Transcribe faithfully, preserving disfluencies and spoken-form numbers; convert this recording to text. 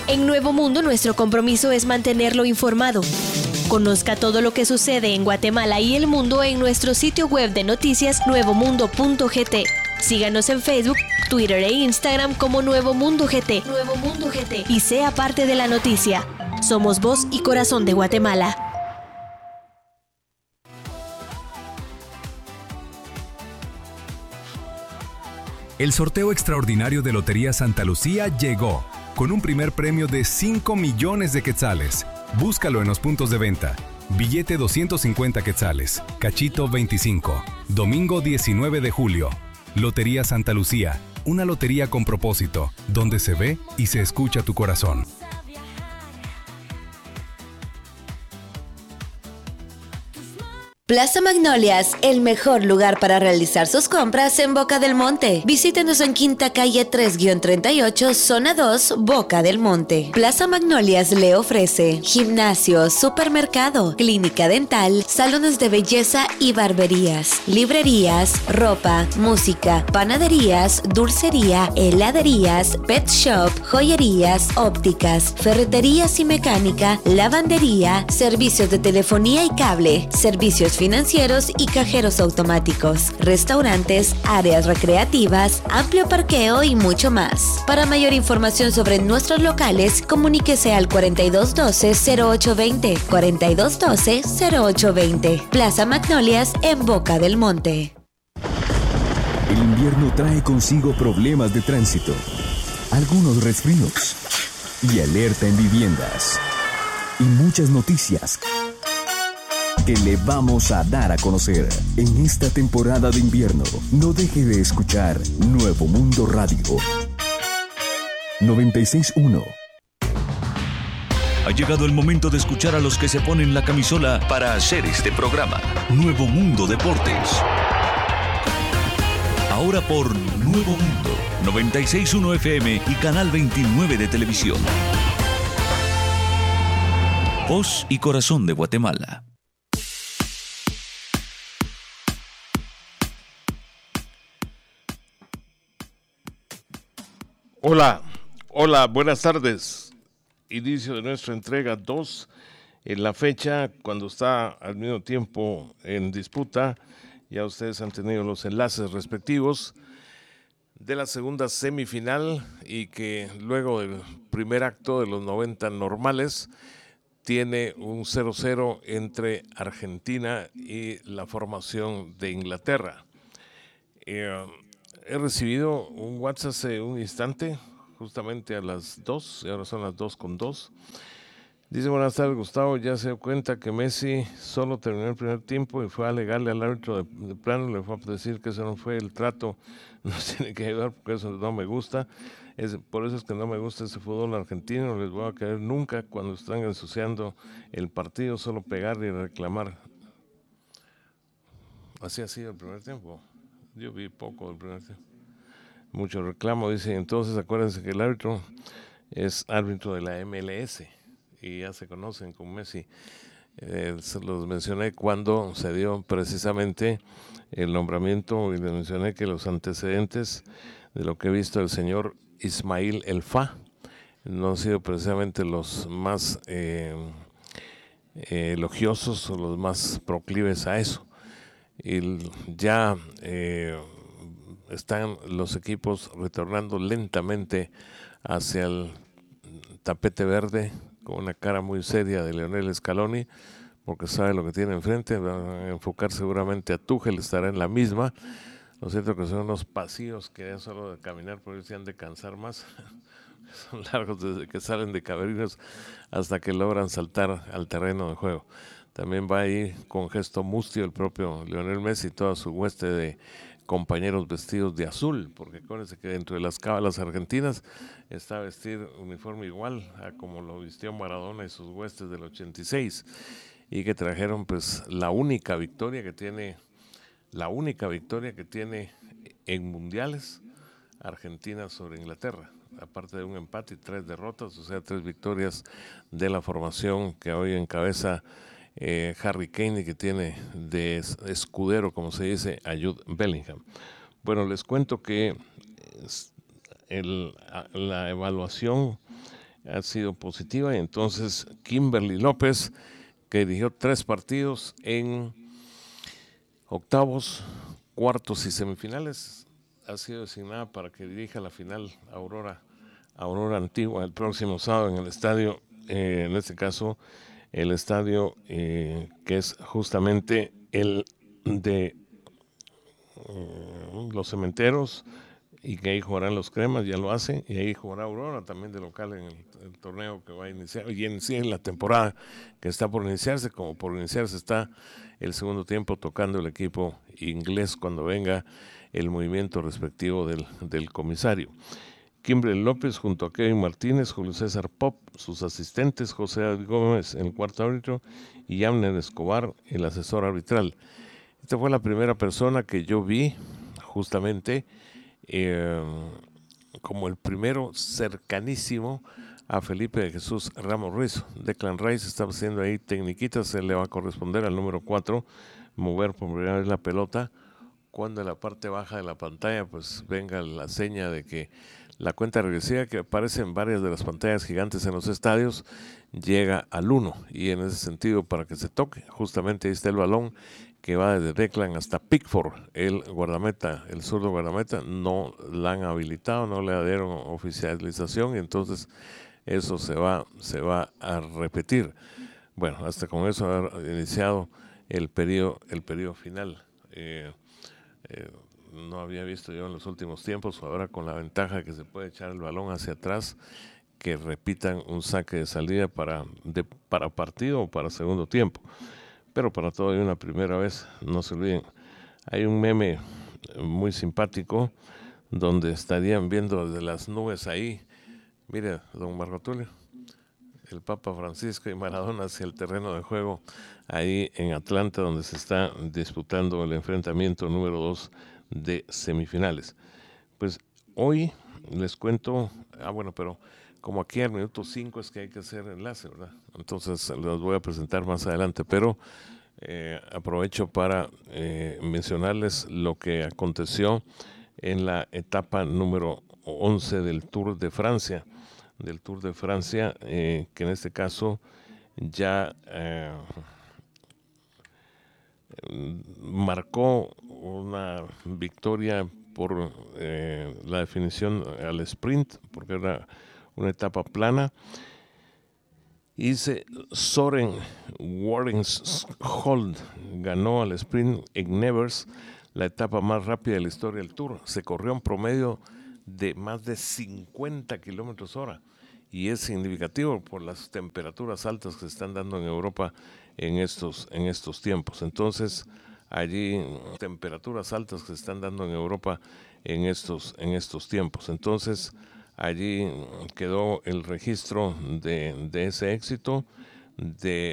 En Nuevo Mundo, nuestro compromiso es mantenerlo informado. Conozca todo lo que sucede en Guatemala y el mundo en nuestro sitio web de noticias nuevo mundo punto g t. Síganos en Facebook, Twitter e Instagram como Nuevo Mundo G T. Nuevo Mundo G T. Y sea parte de la noticia. Somos voz y corazón de Guatemala. El sorteo extraordinario de Lotería Santa Lucía llegó, con un primer premio de cinco millones de quetzales. Búscalo en los puntos de venta. Billete doscientos cincuenta quetzales, cachito veinticinco. Domingo diecinueve de julio. Lotería Santa Lucía, una lotería con propósito, donde se ve y se escucha tu corazón. Plaza Magnolias, el mejor lugar para realizar sus compras en Boca del Monte. Visítenos en Quinta Calle tres treinta y ocho, Zona dos, Boca del Monte. Plaza Magnolias le ofrece gimnasio, supermercado, clínica dental, salones de belleza y barberías, librerías, ropa, música, panaderías, dulcería, heladerías, pet shop, joyerías, ópticas, ferreterías y mecánica, lavandería, servicios de telefonía y cable, servicios financieros y cajeros automáticos, restaurantes, áreas recreativas, amplio parqueo y mucho más. Para mayor información sobre nuestros locales, comuníquese al cuarenta y dos doce, cero ocho veinte, cuarenta y dos doce, cero ocho veinte. Plaza Magnolias en Boca del Monte. El invierno trae consigo problemas de tránsito, algunos resfríos y alerta en viviendas y muchas noticias que le vamos a dar a conocer en esta temporada de invierno. No deje de escuchar Nuevo Mundo Radio noventa y seis punto uno. Ha llegado el momento de escuchar a los que se ponen la camisola para hacer este programa. Nuevo Mundo Deportes. Ahora por Nuevo Mundo, noventa y seis punto uno F M y Canal veintinueve de televisión. Voz y corazón de Guatemala. Hola, hola, buenas tardes. Inicio de nuestra entrega dos en la fecha cuando está al mismo tiempo en disputa. Ya ustedes han tenido los enlaces respectivos de la segunda semifinal y que luego del primer acto de los noventa normales tiene un cero cero entre Argentina y la formación de Inglaterra. Eh, He recibido un WhatsApp hace un instante, justamente a las dos, y ahora son las dos con dos. Dice: buenas tardes, Gustavo, ya se dio cuenta que Messi solo terminó el primer tiempo y fue a alegarle al árbitro de, de plano, le fue a decir que eso no fue el trato, nos tiene que ayudar porque eso no me gusta. Es, por eso es que no me gusta ese fútbol argentino, no les voy a querer nunca cuando están ensuciando el partido, solo pegar y reclamar. Así ha sido el primer tiempo. Yo vi poco del primer tiempo. Mucho reclamo, dice. Entonces acuérdense que el árbitro es árbitro de la M L S y ya se conocen con Messi. Eh, se los mencioné cuando se dio precisamente el nombramiento y les mencioné que los antecedentes de lo que he visto del señor Ismail El Fa no han sido precisamente los más eh, eh, elogiosos o los más proclives a eso. Y ya eh, están los equipos retornando lentamente hacia el tapete verde con una cara muy seria de Lionel Scaloni, porque sabe lo que tiene enfrente. Va a enfocar seguramente a Tuchel, estará en la misma. Lo cierto que son unos pasillos que ya solo de caminar por ellos se han de cansar más. Son largos desde que salen de camerinos hasta que logran saltar al terreno de juego. También va ahí con gesto mustio el propio Lionel Messi y toda su hueste de compañeros vestidos de azul, porque acuérdense que dentro de las cábalas argentinas está vestir uniforme igual a como lo vistió Maradona y sus huestes del ochenta y seis, y que trajeron pues la única victoria que tiene, la única victoria que tiene en mundiales Argentina sobre Inglaterra, aparte de un empate y tres derrotas, o sea, tres victorias de la formación que hoy encabeza Eh, Harry Kane, que tiene de escudero, como se dice, a Jude Bellingham. Bueno, les cuento que el, la evaluación ha sido positiva, y entonces Kimberly López, que dirigió tres partidos en octavos, cuartos y semifinales, ha sido designada para que dirija la final Aurora, Aurora Antigua el próximo sábado en el estadio, eh, en este caso el estadio eh, que es justamente el de uh, los Cementeros, y que ahí jugarán los Cremas, ya lo hacen, y ahí jugará Aurora también de local en el, el torneo que va a iniciar, y en sí en la temporada que está por iniciarse, como por iniciarse está el segundo tiempo tocando el equipo inglés cuando venga el movimiento respectivo del, del comisario. Kimberly López junto a Kevin Martínez, Julio César Pop, sus asistentes, José David Gómez, el cuarto árbitro, y Yamner Escobar, el asesor arbitral. Esta fue la primera persona que yo vi justamente eh, como el primero cercanísimo a Felipe de Jesús Ramos Ruiz. Declan Rice estaba haciendo ahí tecniquitas, se le va a corresponder al número cuatro, mover por primera vez la pelota, cuando en la parte baja de la pantalla pues venga la seña de que la cuenta regresiva que aparece en varias de las pantallas gigantes en los estadios llega al uno, y en ese sentido para que se toque, justamente ahí está el balón que va desde Declan hasta Pickford, el guardameta, el zurdo guardameta, no la han habilitado, no le dieron oficialización, y entonces eso se va, se va a repetir. Bueno, hasta con eso ha iniciado el periodo, el periodo final. Eh, eh, no había visto yo en los últimos tiempos, ahora con la ventaja que se puede echar el balón hacia atrás, que repitan un saque de salida para, de, para partido o para segundo tiempo. Pero para todo hay una primera vez, no se olviden. Hay un meme muy simpático donde estarían viendo desde las nubes ahí, mire, don Marco Tulio, el Papa Francisco y Maradona hacia el terreno de juego ahí en Atlanta, donde se está disputando el enfrentamiento número dos de semifinales. Pues hoy les cuento, ah bueno, pero como aquí al minuto cinco es que hay que hacer enlace, ¿verdad? Entonces los voy a presentar más adelante, pero eh, aprovecho para eh, mencionarles lo que aconteció en la etapa número once del Tour de Francia, del Tour de Francia, eh, que en este caso ya eh, marcó una victoria por eh, la definición al sprint, porque era una etapa plana. Y dice Soren Warenshold ganó al sprint en Nevers, la etapa más rápida de la historia del Tour. Se corrió un promedio de más de cincuenta kilómetros hora, y es significativo por las temperaturas altas que se están dando en Europa en estos, en estos tiempos. Entonces, allí temperaturas altas que se están dando en Europa en estos, en estos tiempos. Entonces, allí quedó el registro de, de ese éxito de